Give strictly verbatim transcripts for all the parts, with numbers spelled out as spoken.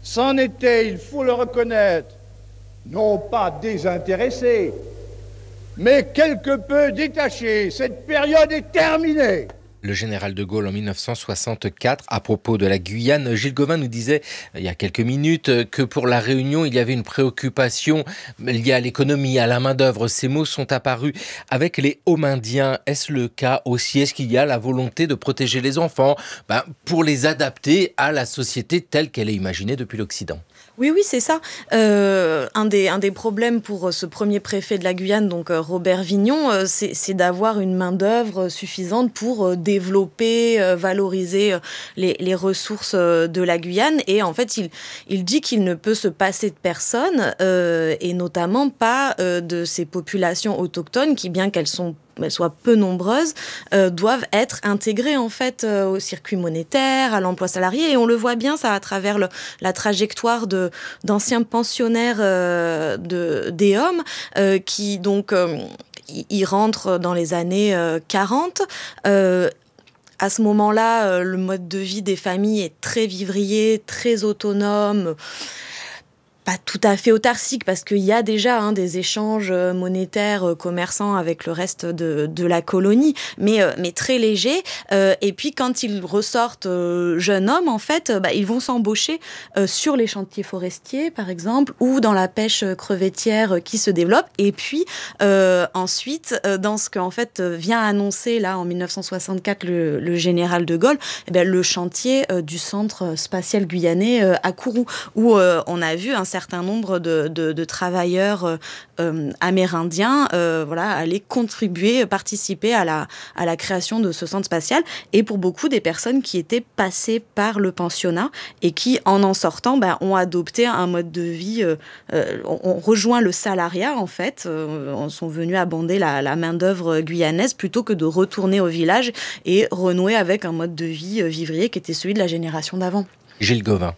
s'en était, il faut le reconnaître, non pas désintéressé, mais quelque peu détaché. Cette période est terminée. Le général de Gaulle en mille neuf cent soixante-quatre, à propos de la Guyane, Gilles Gauvin nous disait il y a quelques minutes que pour la Réunion, il y avait une préoccupation liée à l'économie, à la main-d'œuvre. Ces mots sont apparus avec les Homindiens. Est-ce le cas aussi? Est-ce qu'il y a la volonté de protéger les enfants ben, pour les adapter à la société telle qu'elle est imaginée depuis l'Occident? Oui, oui, c'est ça. Euh, un, des, un des problèmes pour ce premier préfet de la Guyane, donc euh, Robert Vignon, euh, c'est, c'est d'avoir une main-d'œuvre suffisante pour euh, développer, euh, valoriser euh, les, les ressources euh, de la Guyane. Et en fait, il, il dit qu'il ne peut se passer de personne, euh, et notamment pas euh, de ces populations autochtones qui, bien qu'elles sont elles soient peu nombreuses, euh, doivent être intégrées en fait euh, au circuit monétaire, à l'emploi salarié. Et on le voit bien ça à travers le, la trajectoire de, d'anciens pensionnaires euh, de, des hommes euh, qui donc euh, y, y rentrent dans les années euh, quarante. Euh, À ce moment-là, euh, le mode de vie des familles est très vivrier, très autonome, pas tout à fait autarcique parce qu'il y a déjà hein, des échanges monétaires, euh, commerçants avec le reste de, de la colonie, mais, euh, mais très légers. Euh, et puis quand ils ressortent euh, jeunes hommes, en fait, euh, bah, ils vont s'embaucher euh, sur les chantiers forestiers, par exemple, ou dans la pêche crevettière euh, qui se développe. Et puis euh, ensuite, euh, dans ce qu'en fait vient annoncer là en mille neuf cent soixante-quatre le, le général de Gaulle, eh bien, le chantier euh, du centre spatial guyanais euh, à Kourou, où euh, on a vu un certain certain nombre de, de, de travailleurs euh, amérindiens euh, voilà, aller contribuer, participer à la, à la création de ce centre spatial. Et pour beaucoup des personnes qui étaient passées par le pensionnat et qui, en en sortant, ben, ont adopté un mode de vie, euh, euh, ont, ont rejoint le salariat, en fait, euh, sont venus abonder la, la main-d'œuvre guyanaise plutôt que de retourner au village et renouer avec un mode de vie vivrier qui était celui de la génération d'avant. Gilles Gauvin.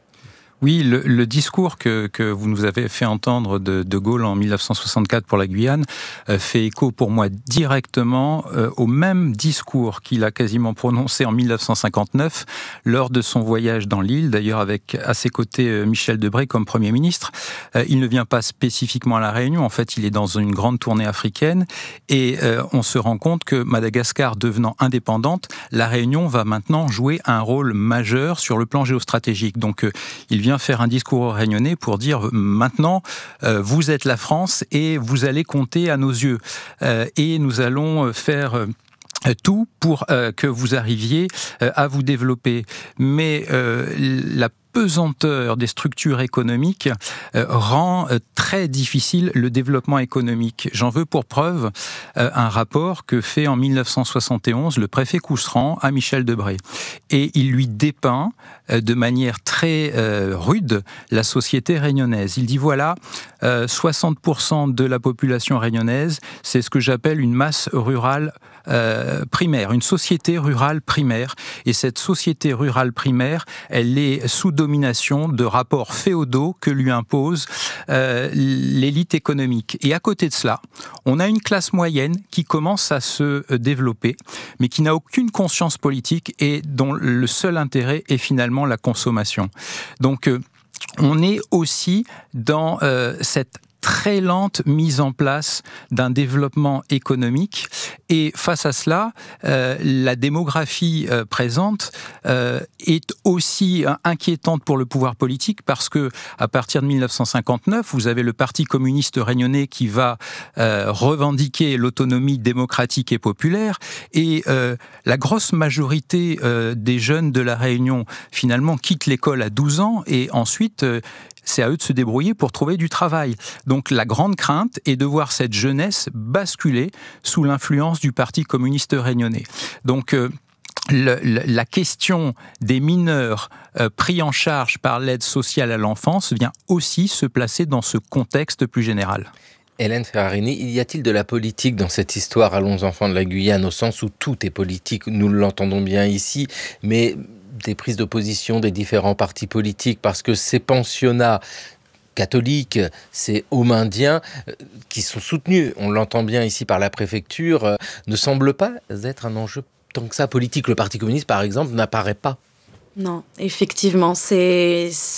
Oui, le, le discours que, que vous nous avez fait entendre de De Gaulle en mille neuf cent soixante-quatre pour la Guyane euh, fait écho pour moi directement euh, au même discours qu'il a quasiment prononcé en mille neuf cent cinquante-neuf lors de son voyage dans l'île, d'ailleurs avec à ses côtés euh, Michel Debré comme Premier ministre. Euh, il ne vient pas spécifiquement à La Réunion, en fait il est dans une grande tournée africaine et euh, on se rend compte que Madagascar devenant indépendante, La Réunion va maintenant jouer un rôle majeur sur le plan géostratégique. Donc euh, il vient faire un discours aux Réunionnais pour dire maintenant euh, vous êtes la France et vous allez compter à nos yeux euh, et nous allons faire euh, tout pour euh, que vous arriviez euh, à vous développer. Mais euh, la pesanteur des structures économiques euh, rend euh, très difficile le développement économique. J'en veux pour preuve euh, un rapport que fait en mille neuf cent soixante et onze le préfet Couserand à Michel Debré. Et il lui dépeint euh, de manière très euh, rude la société réunionnaise. Il dit voilà, euh, soixante pour cent de la population réunionnaise, c'est ce que j'appelle une masse rurale euh, primaire, une société rurale primaire. Et cette société rurale primaire, elle est sous domination de rapports féodaux que lui impose euh, l'élite économique. Et à côté de cela, on a une classe moyenne qui commence à se développer, mais qui n'a aucune conscience politique et dont le seul intérêt est finalement la consommation. Donc, euh, on est aussi dans euh, cette très lente mise en place d'un développement économique. Et face à cela, euh, la démographie euh, présente euh, est aussi euh, inquiétante pour le pouvoir politique parce que à partir de mille neuf cent cinquante-neuf, vous avez le Parti communiste réunionnais qui va euh, revendiquer l'autonomie démocratique et populaire. Et euh, la grosse majorité euh, des jeunes de la Réunion, finalement, quittent l'école à douze ans et ensuite... Euh, c'est à eux de se débrouiller pour trouver du travail. Donc la grande crainte est de voir cette jeunesse basculer sous l'influence du Parti communiste réunionnais. Donc euh, le, la question des mineurs euh, pris en charge par l'aide sociale à l'enfance vient aussi se placer dans ce contexte plus général. Hélène Ferrarini, y a-t-il de la politique dans cette histoire Allons enfants de la Guyane, au sens où tout est politique, nous l'entendons bien ici, mais des prises de position des différents partis politiques, parce que ces pensionnats catholiques, ces homindiens, qui sont soutenus, on l'entend bien ici par la préfecture, ne semblent pas être un enjeu tant que ça politique. Le Parti communiste, par exemple, n'apparaît pas. Non, effectivement, c'est...